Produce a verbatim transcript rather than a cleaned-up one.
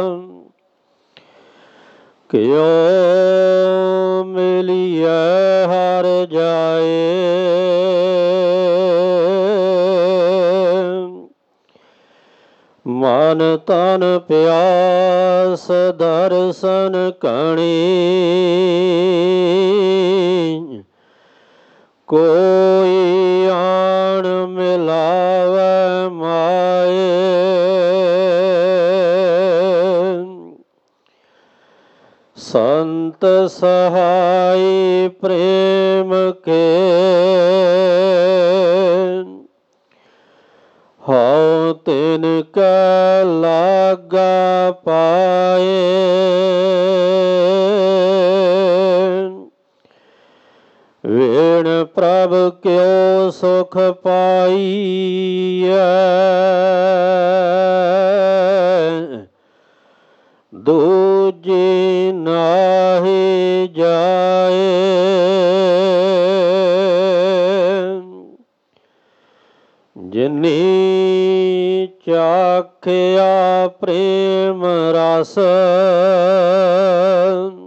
ਕਿਉ ਮਿਲਿਐ ਹਰਿ ਜਾਏ। ਮਨ ਤਨ ਪਿਆਸ ਦਰਸ਼ਨ ਕਣੀ। ਕੋਈ ਆਣ ਮਿਲਾਵੈ ਮਾਏ। ਸੰਤ ਸਹਾਈ ਪ੍ਰੇਮ ਕੇ ਹਉ ਤਿਨ ਕੈ ਲਾਗਾ ਪਾਏ। ਵੇਣ ਪ੍ਰਭ ਕਿਉ ਸੁਖ ਪਾਈਐ। ਦੂਜੀ ਨਾਹੀ ਜਾਏ। ਜਿਨੀ ਚਾਖਿਆ ਪ੍ਰੇਮ ਰਸ